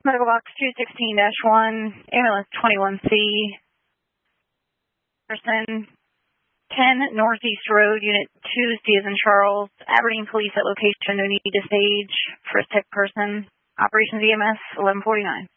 Medical box 216-1, ambulance 21C, person 10 Northeast Road, Unit 2, C as in Charles, Aberdeen Police at location, no need to stage for a sick person. Operations EMS 1149.